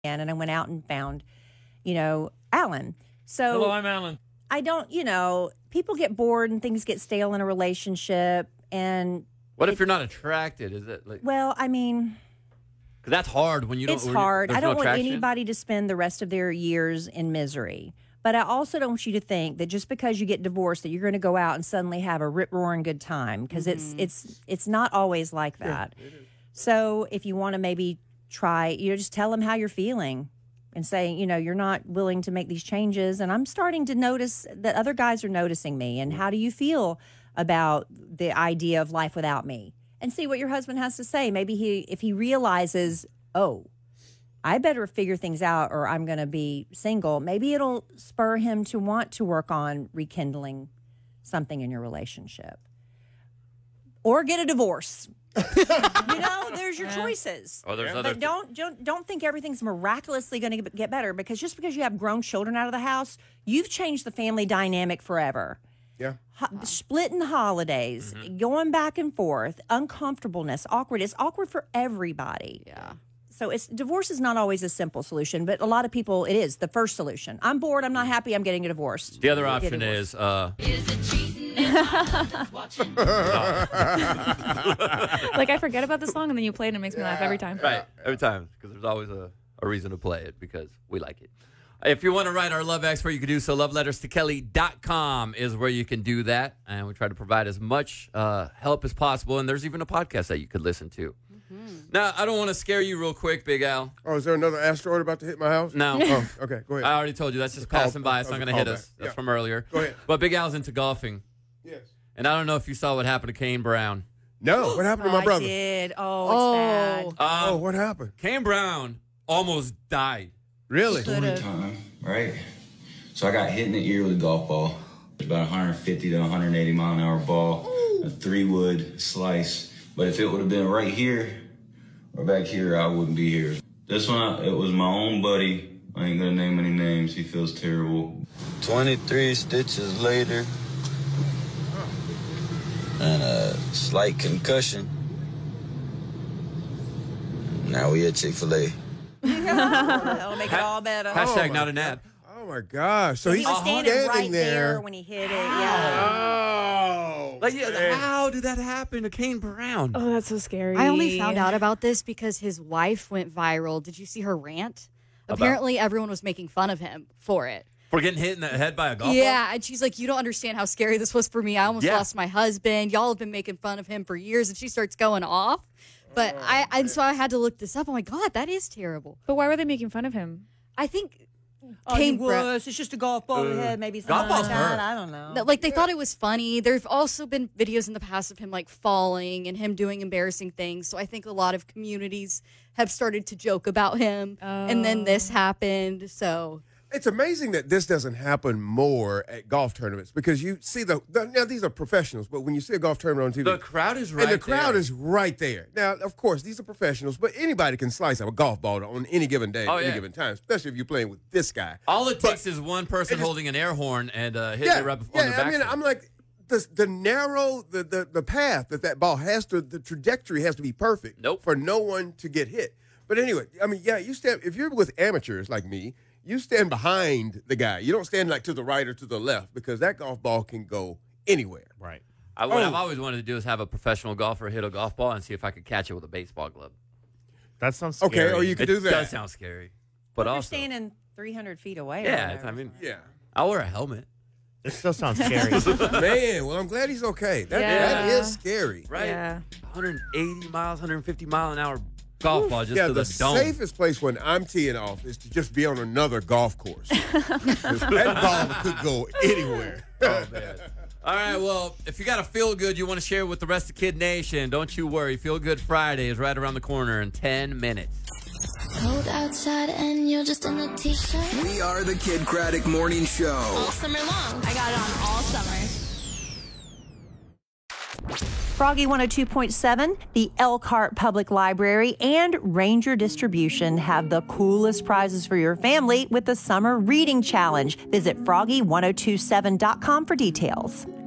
and I went out and found, Alan. So hello, I'm Alan. I don't, people get bored and things get stale in a relationship. And what if you're not attracted? Is it like? Well, I mean, because that's hard when you don't. It's hard. I don't want attraction. anybody to spend the rest of their years in misery. But I also don't want you to think that just because you get divorced that you're going to go out and suddenly have a rip-roaring good time, because it's not always like that. Yeah, so if you want to maybe try, just tell them how you're feeling and say, you're not willing to make these changes. And I'm starting to notice that other guys are noticing me. And how do you feel about the idea of life without me? And see what your husband has to say. Maybe if he realizes, oh, I better figure things out or I'm going to be single, maybe it'll spur him to want to work on rekindling something in your relationship. Or get a divorce. There's your choices. Oh, there's but don't think everything's miraculously going to get better, because just because you have grown children out of the house, you've changed the family dynamic forever. Yeah. Splitting the holidays, going back and forth, uncomfortableness, awkward. It's awkward for everybody. Yeah. So divorce is not always a simple solution, but a lot of people, it is the first solution. I'm bored. I'm not happy. I'm getting a divorce. The other option is it cheating? Like, I forget about the song, and then you play it, and it makes me laugh every time. Right, every time, because there's always a reason to play it, because we like it. If you want to write our love expert, you can do so. loveletterstokelly.com is where you can do that. And we try to provide as much help as possible. And there's even a podcast that you could listen to. Now, I don't want to scare you real quick, Big Al. Oh, is there another asteroid about to hit my house? No. Oh, okay, go ahead. I already told you. That's just passing by. It's not going to hit us. That's from earlier. Go ahead. But Big Al's into golfing. Yes. And I don't know if you saw what happened to Kane Brown. No. What happened to my brother? I did. Oh, it's bad. What happened? Kane Brown almost died. Really? Story time, right? So I got hit in the ear with a golf ball. It's about 150 to 180 mile an hour ball, a 3-wood slice. But if it would have been right here or back here, I wouldn't be here. This one, it was my own buddy. I ain't gonna name any names. He feels terrible. 23 stitches later and a slight concussion. Now we at Chick-fil-A. That'll make it all better. Hashtag not an ad. Oh, my gosh. So he was standing right there when he hit it. Yeah. Oh. Like, how did that happen to Kane Brown? Oh, that's so scary. I only found out about this because his wife went viral. Did you see her rant? Apparently, everyone was making fun of him for it. For getting hit in the head by a golf ball? Yeah, and she's like, you don't understand how scary this was for me. I almost lost my husband. Y'all have been making fun of him for years. And she starts going off. But so I had to look this up. Oh, my God, that is terrible. But why were they making fun of him? I think Kane was. It's just a golf ball head, maybe something like that. I don't know. Like, they thought it was funny. There've also been videos in the past of him, like, falling and him doing embarrassing things. So I think a lot of communities have started to joke about him. And then this happened, so... It's amazing that this doesn't happen more at golf tournaments, because you see now these are professionals, but when you see a golf tournament on TV, the crowd is right there. And the crowd is right there. Now, of course, these are professionals, but anybody can slice up a golf ball on any given day, any given time, especially if you're playing with this guy. All it takes is one person holding an air horn and hitting it right on the back. I mean, I'm like, the narrow, the path that ball has to, the trajectory has to be perfect for no one to get hit. But anyway, I mean, you stand, if you're with amateurs like me, you stand behind the guy. You don't stand like to the right or to the left, because that golf ball can go anywhere. Right. What I've always wanted to do is have a professional golfer hit a golf ball and see if I could catch it with a baseball glove. That sounds scary. Okay, or you could do that. It does sound scary. But you're also standing 300 feet away. Yeah, I'll wear a helmet. It still sounds scary. Man, well, I'm glad he's okay. That is scary. Right? Yeah. 180 miles, 150 mile an hour golf ball just to the the dome. safest place when I'm teeing off is to just be on another golf course. That ball could go anywhere. Oh, man. All right, well, if you got a feel good you want to share with the rest of Kid Nation, don't you worry. Feel Good Friday is right around the corner in 10 minutes. Cold outside and you're just in a t-shirt. We are the Kid Craddock Morning Show. All summer long. I got it on all summer. Froggy 102.7, the Elkhart Public Library, and Ranger Distribution have the coolest prizes for your family with the Summer Reading Challenge. Visit froggy1027.com for details.